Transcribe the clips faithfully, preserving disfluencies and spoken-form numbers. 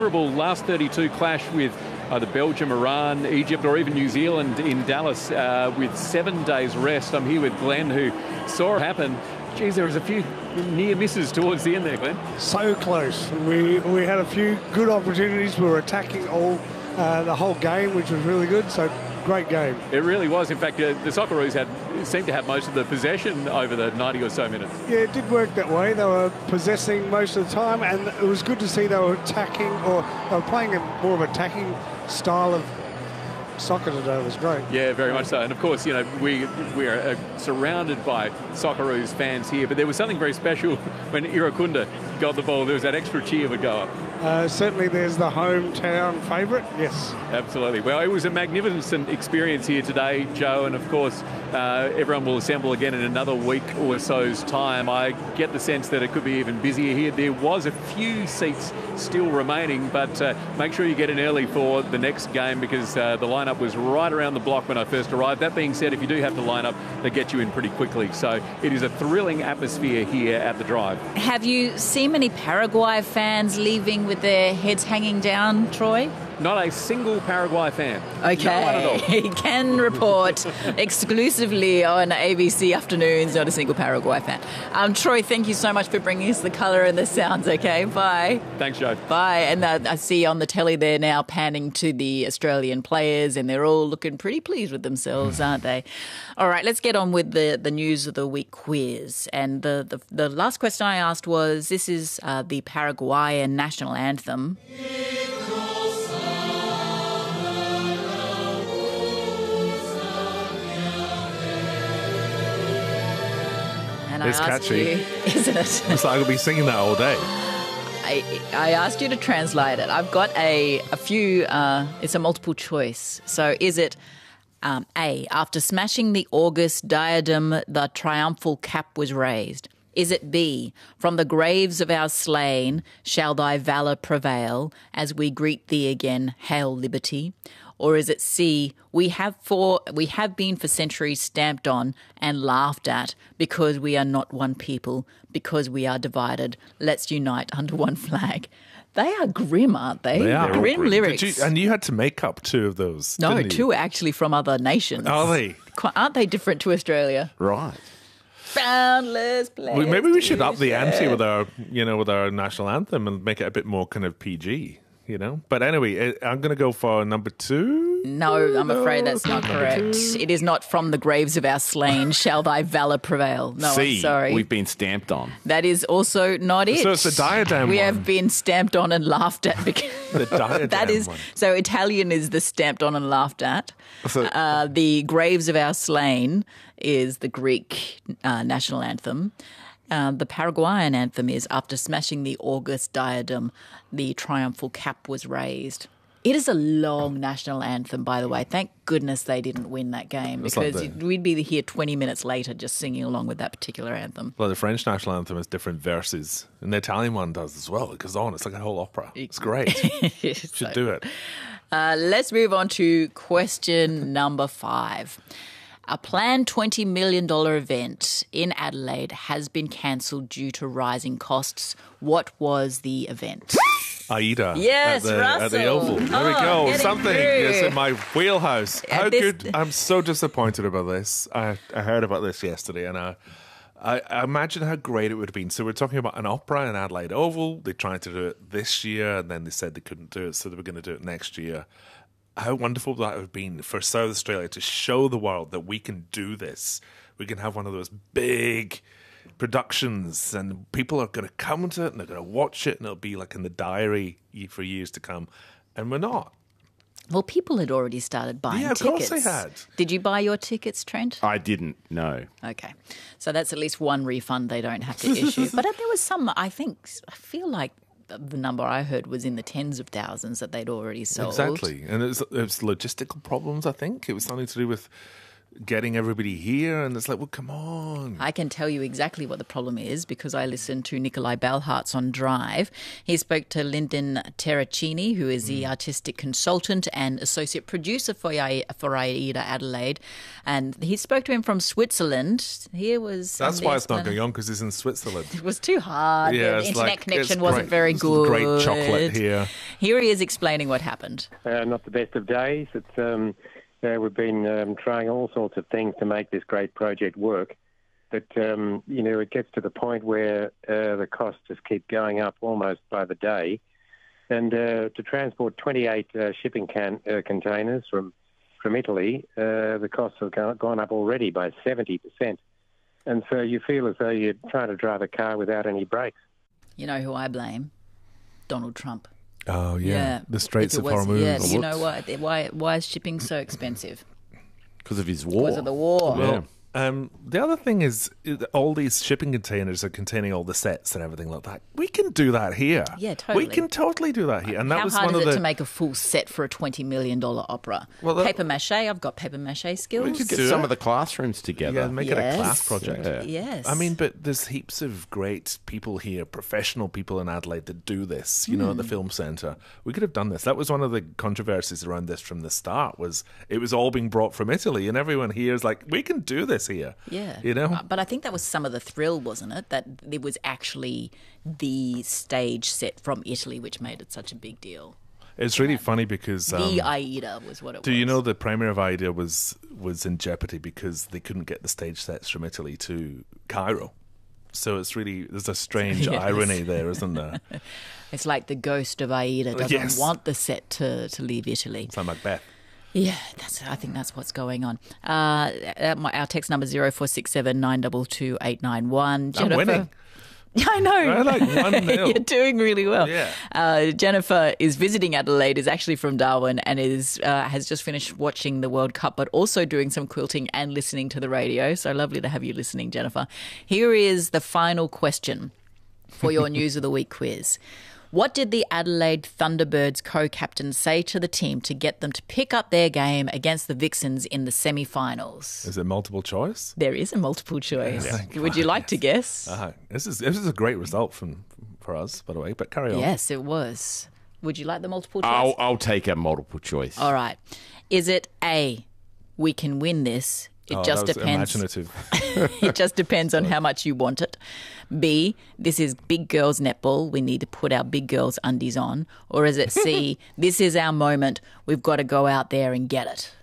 Last thirty-two clash with either Belgium, Iran, Egypt or even New Zealand in Dallas uh, with seven days rest. I'm here with Glenn, who saw it happen. Geez, there was a few near misses towards the end there, Glenn. So close. We we had a few good opportunities. We were attacking all uh, the whole game, which was really good. So great game. It really was. In fact, uh, the Socceroos had seemed to have most of the possession over the ninety or so minutes. Yeah, it did work that way. They were possessing most of the time, and it was good to see they were attacking, or they were playing a more of attacking style of soccer today. It was great. Yeah, very much so. And of course, you know, we we are uh, surrounded by Socceroos fans here, but there was something very special when Irakunda got the ball. There was that extra cheer would go up. Uh, certainly there's the hometown favourite, yes. Absolutely. Well, it was a magnificent experience here today, Joe, and of course uh, everyone will assemble again in another week or so's time. I get the sense that it could be even busier here. There was a few seats still remaining, but uh, make sure you get in early for the next game because uh, the lineup was right around the block when I first arrived. That being said, if you do have to line up, they get you in pretty quickly. So it is a thrilling atmosphere here at the Drive. Have you seen many Paraguay fans leaving with their heads hanging down, Troy? Not a single Paraguay fan. Okay. No one at all. He can report exclusively on A B C Afternoons, not a single Paraguay fan. Um, Troy, thank you so much for bringing us the colour and the sounds, okay? Bye. Thanks, Joe. Bye. And uh, I see on the telly they're now panning to the Australian players and they're all looking pretty pleased with themselves, aren't they? All right, let's get on with the, the News of the Week quiz. And the, the, the last question I asked was, this is uh, the Paraguayan national anthem. It's catchy. You, isn't it? It's like I'll be singing that all day. I, I asked you to translate it. I've got a, a few, uh, it's a multiple choice. So is it um, A, after smashing the August diadem, the triumphal cap was raised? Is it B, from the graves of our slain shall thy valour prevail as we greet thee again, hail liberty? Or is it C, we have for we have been for centuries stamped on and laughed at because we are not one people, because we are divided. Let's unite under one flag. They are grim, aren't they? They are grim, grim. lyrics. Did you, and you had to make up two of those. No, didn't you? two are actually from other nations. Are they? Quite, aren't they different to Australia? Right. Boundless place. Well, maybe we should up the ante with our, you know, with our national anthem and make it a bit more kind of P G. You know, but anyway, I'm going to go for number two. No, I'm afraid that's not correct. It is not from the graves of our slain shall thy valour prevail. No, C, I'm sorry. We've been stamped on. That is also not it. So it's the diadem We one. have been stamped on and laughed at. Because The diadem that is one. So Italian is the stamped on and laughed at. So- uh, the graves of our slain is the Greek uh, national anthem. Uh, the Paraguayan anthem is after smashing the August diadem, the triumphal cap was raised. It is a long national anthem, by the way. Thank goodness they didn't win that game It's like because the- we'd be here twenty minutes later just singing along with that particular anthem. Well, the French national anthem has different verses, and the Italian one does as well. It goes on. It's like a whole opera. It's great. Should So, do it. Uh, let's move on to question number five. A planned twenty million dollars event in Adelaide has been cancelled due to rising costs. What was the event? Aida. Yes, at the, At the Russell. Oval. There we Oh, go. getting Something through. is in my wheelhouse. Yeah, How this- good. I'm so disappointed about this. I, I heard about this yesterday, and I, I, I imagine how great it would have been. So we're talking about an opera in Adelaide Oval. They tried to do it this year, and then they said they couldn't do it, so they were going to do it next year. How wonderful that would have been for South Australia to show the world that we can do this. We can have one of those big productions and people are going to come to it and they're going to watch it and it'll be like in the diary for years to come. And we're not. Well, people had already started buying Yeah, of tickets. course they had. Did you buy your tickets, Trent? I didn't know. Okay. So that's at least one refund they don't have to issue. But there was some, I think, I feel like the number I heard was in the tens of thousands that they'd already sold. Exactly. And it was, it was logistical problems, I think. It was something to do with getting everybody here, and it's like, well, come on. I can tell you exactly what the problem is because I listened to Nikolai Balhartz on Drive. He spoke to Lyndon Terracini, who is the artistic consultant and associate producer for, I- for AIDA Adelaide, and he spoke to him from Switzerland. Here was That's um, why the it's not explan- going on, because he's in Switzerland. It was too hard. Yeah, the it's internet like- connection it's wasn't great- very it's good. great chocolate here. Here he is explaining what happened. Uh, not the best of days. It's um, uh, we've been um, trying all sorts of things to make this great project work, but um, you know, it gets to the point where uh, the costs just keep going up almost by the day, and uh, to transport twenty-eight uh, shipping can- uh, containers from from Italy, uh, the costs have gone, gone up already by seventy percent, and so you feel as though you're trying to drive a car without any brakes. You know who I blame? Donald Trump. Oh, yeah. Yeah. The Straits If of it was- Hormuz. Yeah, you know Whoops. what? Why, why is shipping so expensive? Because of his war. Because of the war. Yeah. Um, the other thing is, is all these shipping containers are containing all the sets and everything like that. We can do that here. Yeah, totally. We can totally do that here. And that How was hard one is of it the. to make a full set for a twenty million dollars opera? Well, that- paper mache, I've got paper mache skills. We could Get do some it. of the classrooms together. Yeah, make it a Yes. class project. Yeah. Yes. I mean, but there's heaps of great people here, professional people in Adelaide that do this, you know, at Hmm. the film centre. We could have done this. That was one of the controversies around this from the start, was it was all being brought from Italy, and everyone here is like, we can do this here. Yeah. You know? Uh, But I think that was some of the thrill, wasn't it? That it was actually the stage set from Italy, which made it such a big deal. It's really funny because... Um, the AIDA was what it do was. you know the premiere of AIDA was, was in jeopardy because they couldn't get the stage sets from Italy to Cairo? So it's really... There's a strange Yes. irony there, isn't there? It's like the ghost of AIDA doesn't Yes. want the set to, to leave Italy. It's like Macbeth. Yeah, that's. I think that's what's going on. Uh, uh, my, our text number zero four six seven nine two two eight nine one. I'm winning. Yeah, I know. I like one nil. You're doing really well. Yeah. Uh, Jennifer is visiting Adelaide, is actually from Darwin, and is uh, has just finished watching the World Cup, but also doing some quilting and listening to the radio. So lovely to have you listening, Jennifer. Here is the final question for your News of the Week quiz. What did the Adelaide Thunderbirds co-captain say to the team to get them to pick up their game against the Vixens in the semi-finals? Is it multiple choice? There is a multiple choice. Thank Would you God, like to guess? Uh, this is this is a great result from for us, by the way. But carry on. Yes, it was. Would you like the multiple choice? I'll, I'll take a multiple choice. All right. Is it A, we can win this? It Oh, just that was depends. imaginative. It just depends on how much you want it. B, this is big girls netball. We need to put our big girls undies on. Or is it C, this is our moment. We've got to go out there and get it.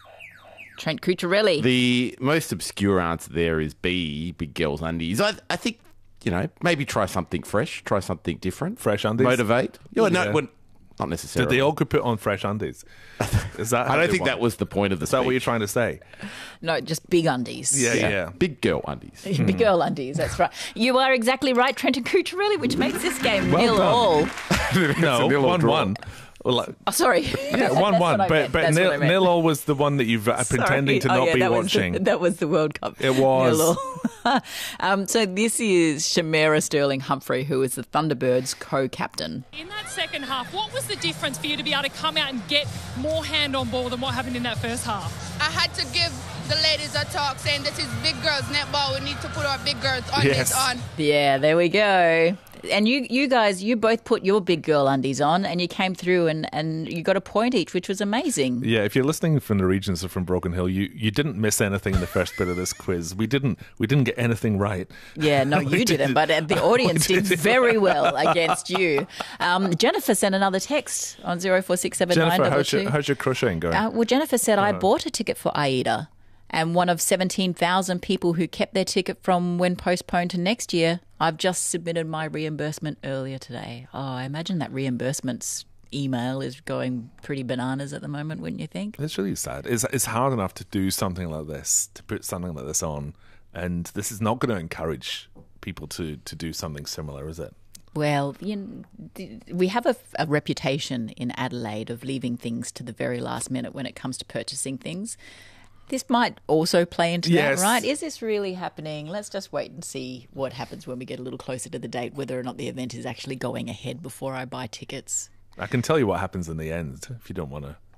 Trent Cucciarelli. The most obscure answer there is B, big girls' undies. I, I think, you know, maybe try something fresh, try something different. Fresh undies? Motivate. Yeah, no, Yeah. well, not Did necessarily. they all could put on fresh undies? Is that? how I don't they think want that it? was the point of the Is that what you're speech. trying to say? No, just big undies. Yeah, yeah. Big girl undies. Big girl undies, that's right. You are exactly right, Trenton Cucciarelli, which makes this game Well nil done. all. No, nil or one draw. one. Well, like, Oh, sorry. yeah, one That's one. what I But meant. but That's what I nil, meant. nil all was the one that you've uh, pretending to Sorry. not oh, yeah, be that watching. Was the, that was the World Cup. It was. Nil all. um, so this is Shamera Sterling Humphrey, who is the Thunderbirds co-captain. In that second half, what was the difference for you to be able to come out and get more hand on ball than what happened in that first half? I had to give the ladies a talk saying this is big girls netball. We need to put our big girls on Yes. this on. Yeah, there we go. And you, you guys, you both put your big girl undies on, and you came through, and, and you got a point each, which was amazing. Yeah, if you're listening from the regions or from Broken Hill, you, you didn't miss anything in the first bit of this quiz. We didn't we didn't get anything right. Yeah, no, We you didn't, but uh, the audience We did did. very well against you. Um, Jennifer sent another text on zero four six seven nine Jennifer, double how's your, two. how's your crocheting going? Uh, well, Jennifer said, I bought a ticket for AIDA, and one of seventeen thousand people who kept their ticket from when postponed to next year. I've just submitted my reimbursement earlier today. Oh, I imagine that reimbursements email is going pretty bananas at the moment, wouldn't you think? It's really sad. It's, it's hard enough to do something like this, to put something like this on, and this is not going to encourage people to, to do something similar, is it? Well, you know, th- we have a, a reputation in Adelaide of leaving things to the very last minute when it comes to purchasing things. This might also play into Yes. that, right? Is this really happening? Let's just wait and see what happens when we get a little closer to the date, whether or not the event is actually going ahead before I buy tickets. I can tell you what happens in the end if you don't want to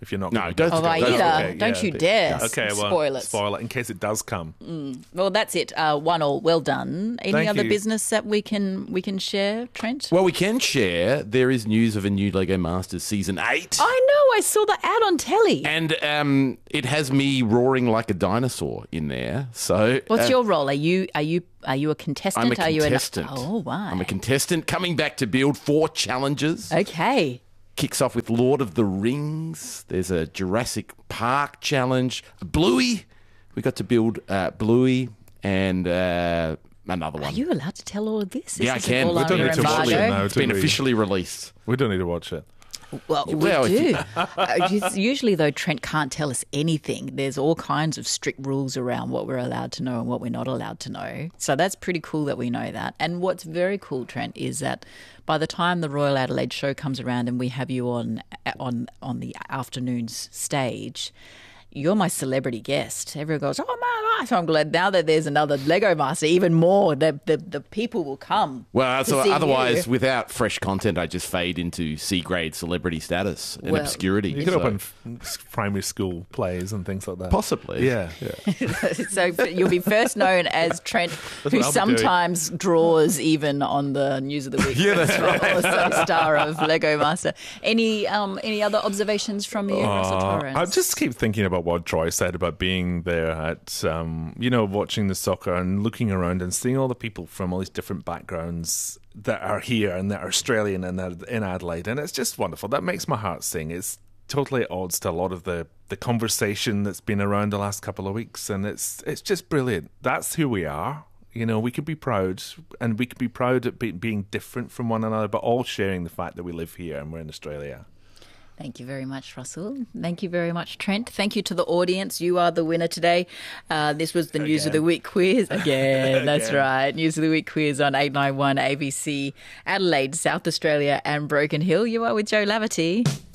If you're not, No, gonna don't- go. Of Don't- Aida. okay, Don't yeah. you dare Okay, well, spoil it. Spoil it in case it does come. Well, that's it. Uh, one all. Well done. Any Thank other you. business that we can we can share, Trent? Well, we can share. There is news of a new Lego Masters Season eight. I know. I saw the ad on telly. And um, it has me roaring like a dinosaur in there. So What's uh, your role? Are you are you are you a contestant? I'm a are you contestant. An, oh, wow. I'm a contestant coming back to build four challenges. Okay. Kicks off with Lord of the Rings. There's a Jurassic Park challenge. Bluey. We got to build uh, Bluey and uh, another one. Are you allowed to tell all of this? This Yeah, I isn't can. all We under don't need to watch it embargo? now. It's been do we? officially released. We don't need to watch it. Well, we Well, if do. you- Uh, us- usually, though, Trent can't tell us anything. There's all kinds of strict rules around what we're allowed to know and what we're not allowed to know. So that's pretty cool that we know that. And what's very cool, Trent, is that by the time the Royal Adelaide show comes around and we have you on on on the afternoon's stage, you're my celebrity guest. Everyone goes, oh, my, so I'm glad now that there's another Lego Master, even more, the, the, the people will come. Well, to so see otherwise, you. without fresh content, I just fade into C-grade celebrity status and Well, obscurity. You could So- open f- primary school plays and things like that. Possibly. Yeah. yeah. So but you'll be first known as Trent, what who I'll be doing. sometimes draws even on the News of the Week. Yeah, that's right. Also star of Lego Master. Any um any other observations from you, Russell Uh, Torrens? I just keep thinking about what Troy said about being there at, um, you know, watching the soccer and looking around and seeing all the people from all these different backgrounds that are here and that are Australian and that are in Adelaide. And it's just wonderful. That makes my heart sing. It's totally at odds to a lot of the, the conversation that's been around the last couple of weeks. And it's it's just brilliant. That's who we are. You know, we could be proud, and we could be proud at be, being different from one another, but all sharing the fact that we live here and we're in Australia. Thank you very much, Russell. Thank you very much, Trent. Thank you to the audience. You are the winner today. Uh, this was the News of the Week quiz. Again, that's Again. right. News of the Week quiz on eight nine one A B C, Adelaide, South Australia and Broken Hill. You are with Joe Laverty.